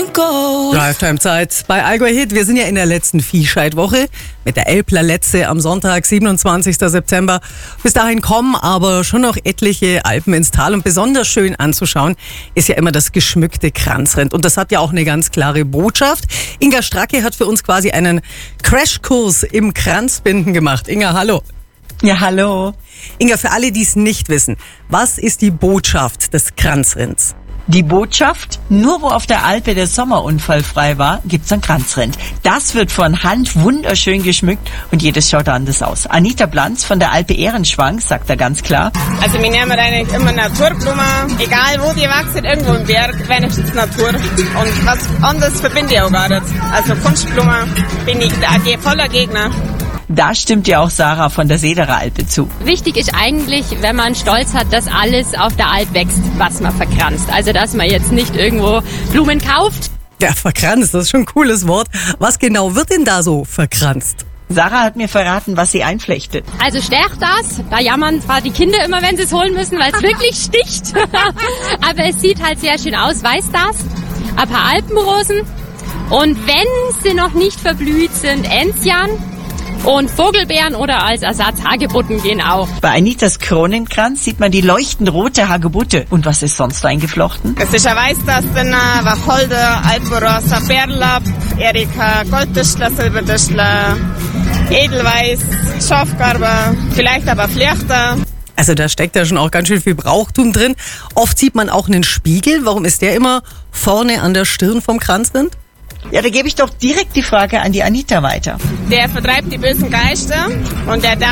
Drive-Time-Zeit bei Allgäu Hit. Wir sind ja in der letzten Viehscheidwoche mit der Elbler Letze am Sonntag, 27. September. Bis dahin kommen aber schon noch etliche Alpen ins Tal. Und besonders schön anzuschauen ist ja immer das geschmückte Kranzrind. Und das hat ja auch eine ganz klare Botschaft. Inga Stracke hat für uns quasi einen Crashkurs im Kranzbinden gemacht. Inga, hallo. Ja, hallo. Inga, für alle, die es nicht wissen, was ist die Botschaft des Kranzrinds? Die Botschaft: Nur wo auf der Alpe der Sommer unfallfrei war, gibt's ein Kranzrind. Das wird von Hand wunderschön geschmückt und jedes schaut anders aus. Anita Blanz von der Alpe Ehrenschwang sagt da ganz klar: Also wir nehmen eigentlich immer Naturblumen, egal wo die wachsen, irgendwo im Berg, wenigstens Natur. Und was anderes verbinde ich auch gar nicht. Also Kunstblumen bin ich voller Gegner. Da stimmt ja auch Sarah von der Sederer Alpe zu. Wichtig ist eigentlich, wenn man Stolz hat, dass alles auf der Alp wächst, was man verkranzt. Also dass man jetzt nicht irgendwo Blumen kauft. Ja, verkranzt, das ist schon ein cooles Wort. Was genau wird denn da so verkranzt? Sarah hat mir verraten, was sie einflechtet. Also Stärkdas, da jammern zwar die Kinder immer, wenn sie es holen müssen, weil es wirklich sticht. Aber es sieht halt sehr schön aus. Weißdas, ein paar Alpenrosen und wenn sie noch nicht verblüht sind, Enzian. Und Vogelbeeren oder als Ersatz Hagebutten gehen auch. Bei Anitas Kronenkranz sieht man die leuchtend rote Hagebutte. Und was ist sonst eingeflochten? Es ist ein Weißdas drin, Wacholder, Alpenrosa, Bärlapp, Erika, Goldtischler, Silbertischler, Edelweiß, Schafgarber, vielleicht aber Flechter. Also da steckt ja schon auch ganz schön viel Brauchtum drin. Oft sieht man auch einen Spiegel. Warum ist der immer vorne an der Stirn vom Kranzrind? Ja, da gebe ich doch direkt die Frage an die Anita weiter. Der vertreibt die bösen Geister und der darf